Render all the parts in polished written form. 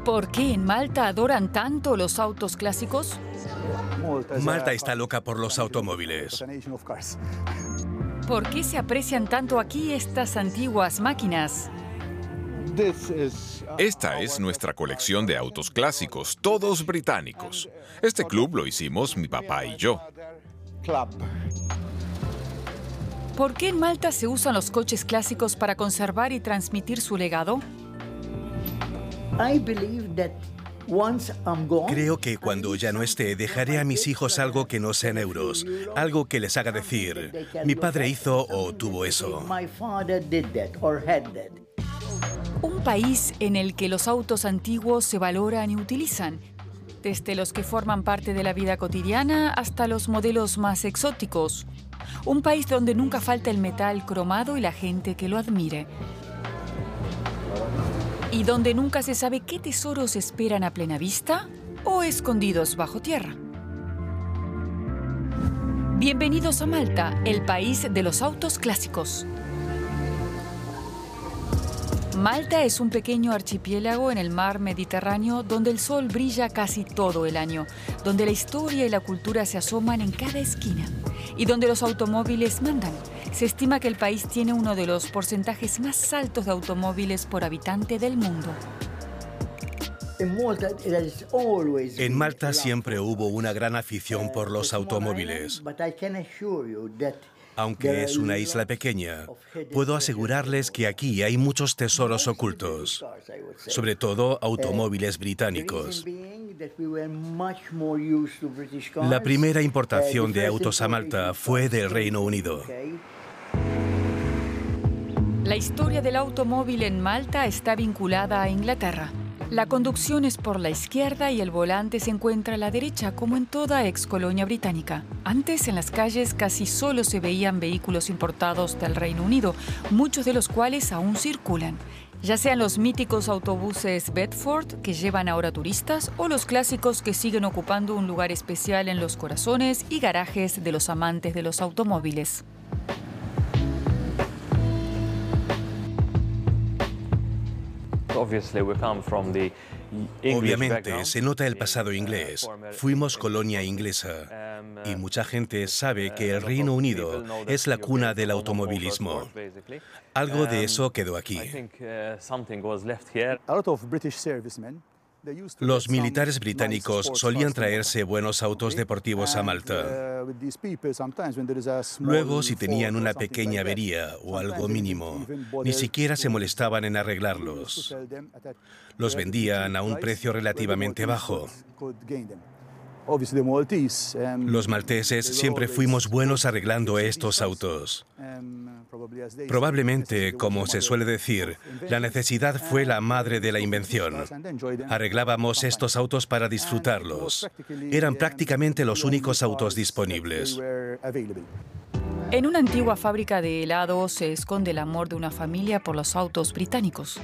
¿Por qué en Malta adoran tanto los autos clásicos? Malta está loca por los automóviles. ¿Por qué se aprecian tanto aquí estas antiguas máquinas? Esta es nuestra colección de autos clásicos, todos británicos. Este club lo hicimos mi papá y yo. ¿Por qué en Malta se usan los coches clásicos para conservar y transmitir su legado? Creo que cuando ya no esté, dejaré a mis hijos algo que no sean euros, algo que les haga decir, mi padre hizo o tuvo eso. Un país en el que los autos antiguos se valoran y utilizan, desde los que forman parte de la vida cotidiana hasta los modelos más exóticos. Un país donde nunca falta el metal cromado y la gente que lo admire. Y donde nunca se sabe qué tesoros esperan a plena vista o escondidos bajo tierra. Bienvenidos a Malta, el país de los autos clásicos. Malta es un pequeño archipiélago en el mar Mediterráneo donde el sol brilla casi todo el año, donde la historia y la cultura se asoman en cada esquina y donde los automóviles mandan. Se estima que el país tiene uno de los porcentajes más altos de automóviles por habitante del mundo. En Malta siempre hubo una gran afición por los automóviles. Aunque es una isla pequeña, puedo asegurarles que aquí hay muchos tesoros ocultos, sobre todo automóviles británicos. La primera importación de autos a Malta fue del Reino Unido. La historia del automóvil en Malta está vinculada a Inglaterra. La conducción es por la izquierda y el volante se encuentra a la derecha, como en toda excolonia británica. Antes, en las calles casi solo se veían vehículos importados del Reino Unido, muchos de los cuales aún circulan. Ya sean los míticos autobuses Bedford, que llevan ahora turistas, o los clásicos que siguen ocupando un lugar especial en los corazones y garajes de los amantes de los automóviles. Obviamente, se nota el pasado inglés. Fuimos colonia inglesa y mucha gente sabe que el Reino Unido es la cuna del automovilismo. Algo de eso quedó aquí. Los militares británicos solían traerse buenos autos deportivos a Malta. Luego, si tenían una pequeña avería o algo mínimo, ni siquiera se molestaban en arreglarlos. Los vendían a un precio relativamente bajo. Los malteses siempre fuimos buenos arreglando estos autos. Probablemente, como se suele decir, la necesidad fue la madre de la invención. Arreglábamos estos autos para disfrutarlos. Eran prácticamente los únicos autos disponibles. En una antigua fábrica de helados se esconde el amor de una familia por los autos británicos.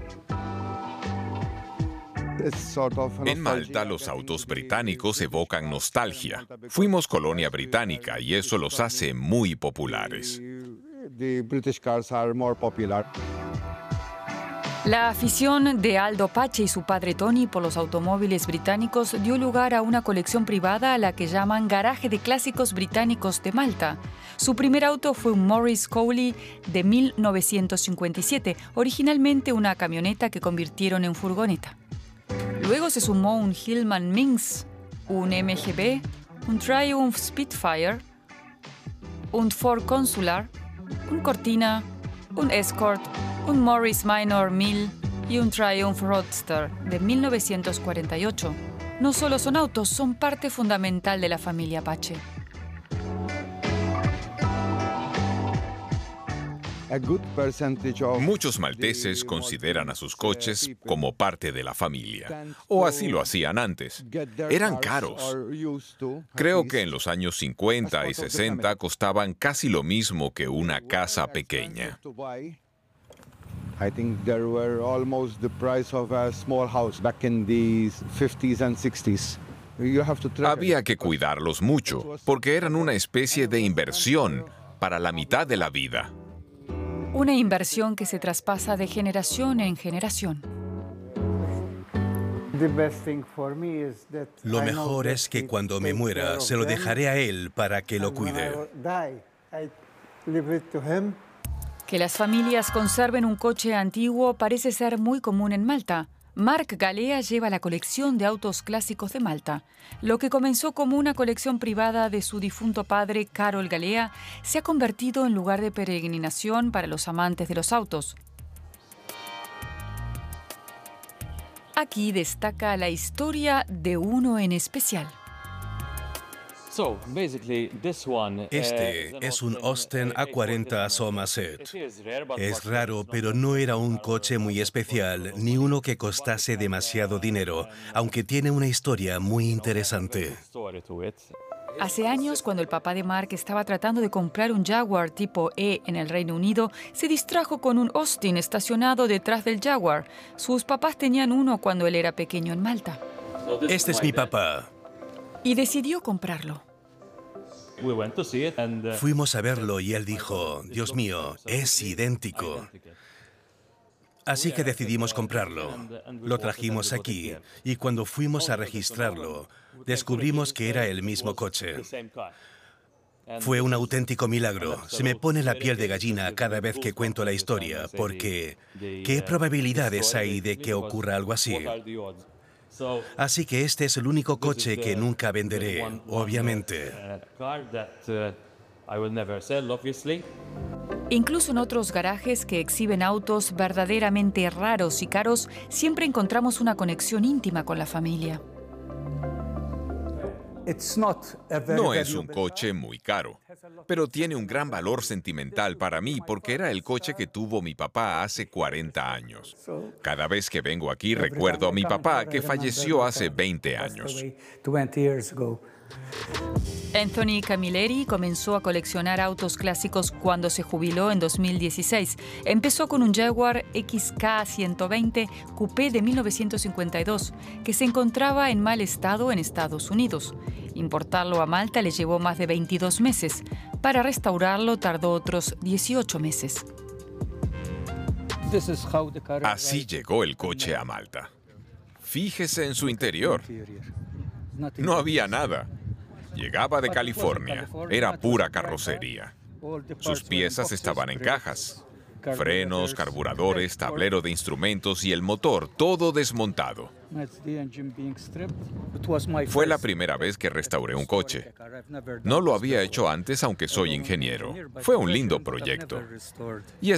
En Malta, los autos británicos evocan nostalgia. Fuimos colonia británica y eso los hace muy populares. La afición de Aldo Pace y su padre Tony por los automóviles británicos dio lugar a una colección privada a la que llaman Garaje de Clásicos Británicos de Malta. Su primer auto fue un Morris Cowley de 1957, originalmente una camioneta que convirtieron en furgoneta. Luego se sumó un Hillman Minx, un MGB, un Triumph Spitfire, un Ford Consular, un Cortina, un Escort, un Morris Minor 1000 y un Triumph Roadster de 1948. No solo son autos, son parte fundamental de la familia Pace. Muchos malteses consideran a sus coches como parte de la familia, o así lo hacían antes. Eran caros. Creo que en los años 50 y 60 costaban casi lo mismo que una casa pequeña. I think they were almost the price of a small house back in the 50s and 60s. Había que cuidarlos mucho, porque eran una especie de inversión para la mitad de la vida. Una inversión que se traspasa de generación en generación. Lo mejor es que cuando me muera se lo dejaré a él para que lo cuide. Que las familias conserven un coche antiguo parece ser muy común en Malta. Mark Galea lleva la colección de autos clásicos de Malta. Lo que comenzó como una colección privada de su difunto padre, Karol Galea, se ha convertido en lugar de peregrinación para los amantes de los autos. Aquí destaca la historia de uno en especial. Este es un Austin A40 Somerset. Es raro, pero no era un coche muy especial, ni uno que costase demasiado dinero, aunque tiene una historia muy interesante. Hace años, cuando el papá de Mark estaba tratando de comprar un Jaguar tipo E en el Reino Unido, se distrajo con un Austin estacionado detrás del Jaguar. Sus papás tenían uno cuando él era pequeño en Malta. Este es mi papá. Y decidió comprarlo. Fuimos a verlo y él dijo, Dios mío, es idéntico. Así que decidimos comprarlo. Lo trajimos aquí y cuando fuimos a registrarlo, descubrimos que era el mismo coche. Fue un auténtico milagro. Se me pone la piel de gallina cada vez que cuento la historia, porque ¿qué probabilidades hay de que ocurra algo así? Así que este es el único coche que nunca venderé, obviamente. Incluso en otros garajes que exhiben autos verdaderamente raros y caros, siempre encontramos una conexión íntima con la familia. No es un coche muy caro, pero tiene un gran valor sentimental para mí porque era el coche que tuvo mi papá hace 40 años. Cada vez que vengo aquí recuerdo a mi papá que falleció hace 20 años. Anthony Camilleri comenzó a coleccionar autos clásicos cuando se jubiló en 2016. Empezó con un Jaguar XK120 Coupé de 1952, que se encontraba en mal estado en Estados Unidos. Importarlo a Malta le llevó más de 22 meses. Para restaurarlo tardó otros 18 meses. Así llegó el coche a Malta. Fíjese en su interior. No había nada. Llegaba de California. Era pura carrocería. Sus piezas estaban en cajas. Frenos, carburadores, tablero de instrumentos y el motor, todo desmontado. Fue la primera vez que restauré un coche. No lo había hecho antes, aunque soy ingeniero. Fue un lindo proyecto. Y